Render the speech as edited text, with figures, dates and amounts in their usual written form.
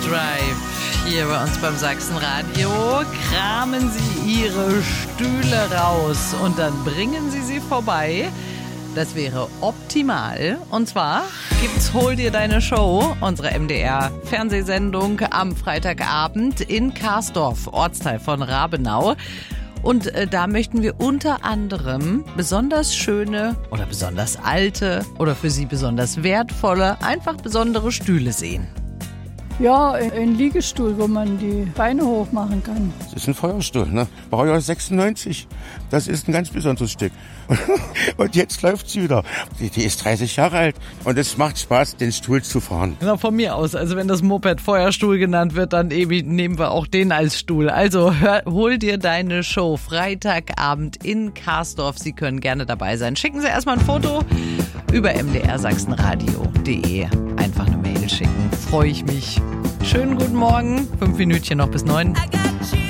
Drive hier bei uns beim Sachsenradio. Kramen Sie Ihre Stühle raus und dann bringen Sie sie vorbei. Das wäre optimal. Und zwar gibt's Hol dir deine Show, unsere MDR-Fernsehsendung am Freitagabend in Karsdorf, Ortsteil von Rabenau. Und da möchten wir unter anderem besonders schöne oder besonders alte oder für Sie besonders wertvolle, einfach besondere Stühle sehen. Ja, ein Liegestuhl, wo man die Beine hoch machen kann. Das ist ein Feuerstuhl, ne? Baujahr 96. Das ist ein ganz besonderes Stück. Und jetzt läuft sie wieder. Die ist 30 Jahre alt. Und es macht Spaß, den Stuhl zu fahren. Na, von mir aus. Also wenn das Moped Feuerstuhl genannt wird, dann nehmen wir auch den als Stuhl. Also hol dir deine Show Freitagabend in Karsdorf. Sie können gerne dabei sein. Schicken Sie erstmal ein Foto über mdrsachsenradio.de. Einfach eine Mail schicken. Freue ich mich. Schönen guten Morgen. 5 Minütchen noch bis 9.